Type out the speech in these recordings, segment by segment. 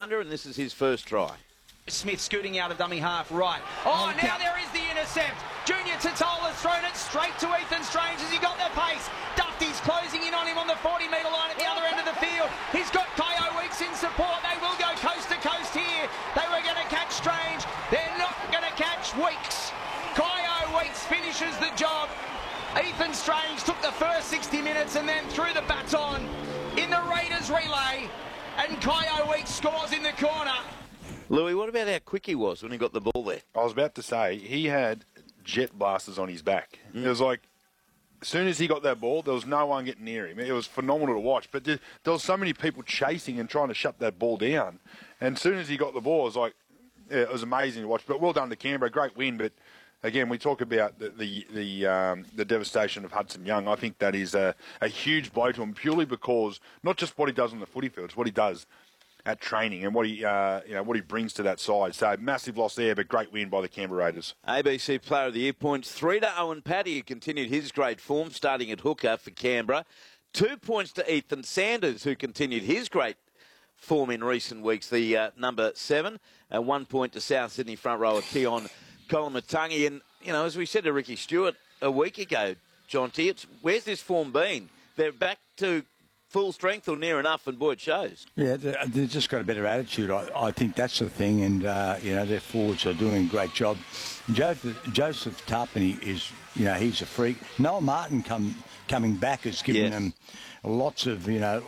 partner, and this is his first try. Smith scooting out of dummy half right. Oh, now there is the intercept. Junior Tatola's thrown it straight to Ethan Strange as he got the pace. Dufty's closing in on him on the 40-metre line at the other end of the field. He's got Kyo Weeks in support. They will go coast to coast here. They were going to catch Strange. They're not going to catch Weeks. Kyo Weeks finishes the job. Ethan Strange took the first 60 minutes and then threw the baton in the Raiders relay. And Kyo Weeks scores in the corner. Louis, what about how quick he was when he got the ball there? I was about to say, he had jet blasters on his back. It was like, as soon as he got that ball, there was no one getting near him. It was phenomenal to watch. But there was so many people chasing and trying to shut that ball down. And as soon as he got the ball, it was like, yeah, it was amazing to watch. But well done to Canberra, great win. But again, we talk about the devastation of Hudson Young. I think that is a huge blow to him, purely because not just what he does on the footy field, it's what he does at training and what he brings to that side. So massive loss there, but great win by the Canberra Raiders. ABC Player of the Year points 3 to Owen Paddy, who continued his great form starting at hooker for Canberra. 2 points to Ethan Sanders, who continued his great form in recent weeks, the number 7. 1 point to South Sydney front rower Keon Kolomatangi. And, as we said to Ricky Stewart a week ago, John T, where's this form been? They're back to full strength or near enough, and boy, it shows. Yeah, they've just got a better attitude. I think that's the thing, and, their forwards are doing a great job. Joseph Tarpany is, he's a freak. Noah Martin coming back has given them lots of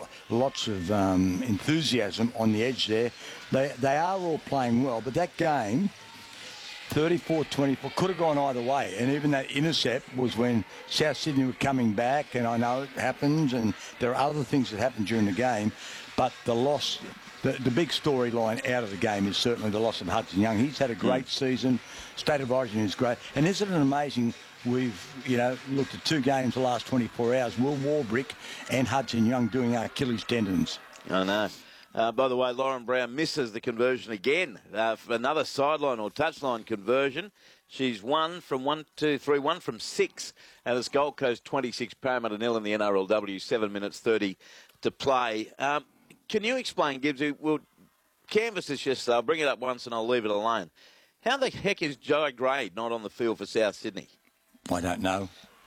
enthusiasm on the edge there. They are all playing well, but that game, 34-24, could have gone either way. And even that intercept was when South Sydney were coming back, and I know it happens, and there are other things that happen during the game, but the loss, the big storyline out of the game is certainly the loss of Hudson Young. He's had a great season. State of Origin is great. And isn't it amazing, we've, looked at 2 games the last 24 hours, Will Warbrick and Hudson Young doing our Achilles tendons. I know. By the way, Lauren Brown misses the conversion again for another sideline or touchline conversion. She's 1 from 6 at this Gold Coast 26, Parramatta 0 in the NRLW, 7 minutes 30 to play. Can you explain, Gibbsy? We'll canvass this yesterday. I'll bring it up once and I'll leave it alone. How the heck is Joe Gray not on the field for South Sydney? I don't know.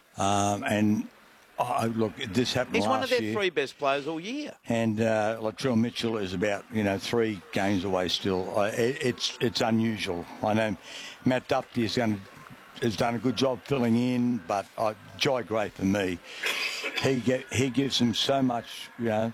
Look, this happened last year. He's one of their 3 best players all year. And Latrell Mitchell is about 3 games away still. It's unusual. I know Matt Dufty has done a good job filling in, but Jai Gray for me, he gives them so much,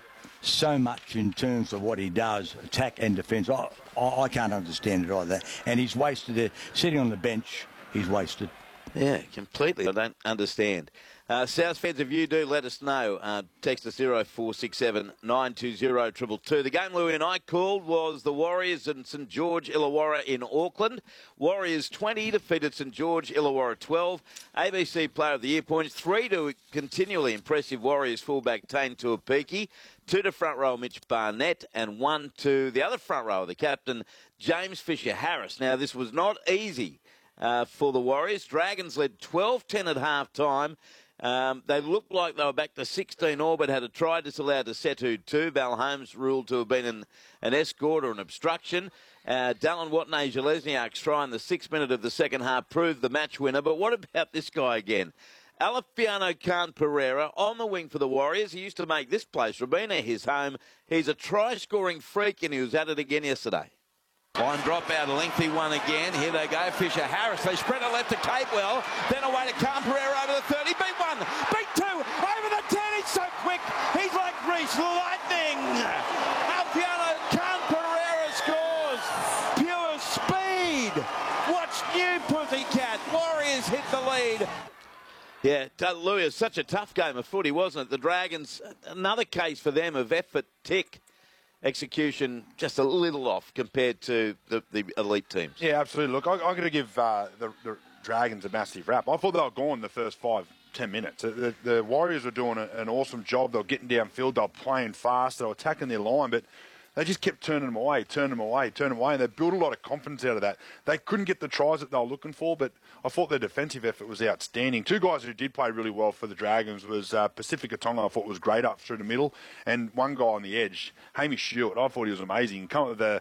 so much in terms of what he does, attack and defence. I can't understand it either. And he's wasted it. Sitting on the bench, he's wasted. Yeah, completely. I don't understand. South Feds, if you do, let us know. Text us 0467 920 222. The game Louis and I called was the Warriors and St George Illawarra in Auckland. Warriors 20 defeated St George Illawarra 12. ABC Player of the Year points 3 to continually impressive Warriors fullback Tane Tuapiki, 2 to front row Mitch Barnett, and 1 to the other front row, the captain James Fisher-Harris. Now, this was not easy for the Warriors. Dragons led 12-10 at half-time. They looked like they were back to 16 all, but had a try disallowed to Setu 2. Val Holmes ruled to have been an escort or an obstruction. Dallin Watney-Jelesniak's try in the 6th minute of the second half proved the match winner. But what about this guy again? Alefiano Khan Pereira on the wing for the Warriors. He used to make this place, Robina, his home. He's a try-scoring freak, and he was at it again yesterday. Line drop out, a lengthy one again. Here they go, Fisher-Harris. They spread it left to Capewell. Then away to Khan Pereira over the 30. Beat 1, beat 2, over the 10. He's so quick. He's like Grease Lightning. Alfiano Khan Pereira scores. Pure speed. Watch new Pussycat. Warriors hit the lead. Yeah, Louis, it's such a tough game of footy, wasn't it? The Dragons, another case for them of effort, tick. Execution just a little off compared to the elite teams. Yeah, absolutely. Look, I'm going to give the Dragons a massive rap. I thought they were gone the first 5-10 minutes. The Warriors were doing an awesome job. They were getting downfield. They were playing fast. They were attacking their line, but they just kept turning them away, and they built a lot of confidence out of that. They couldn't get the tries that they were looking for, but I thought their defensive effort was outstanding. 2 guys who did play really well for the Dragons was Pacifica Tonga, I thought was great up through the middle, and one guy on the edge, Hamish Stewart. I thought he was amazing. Come up with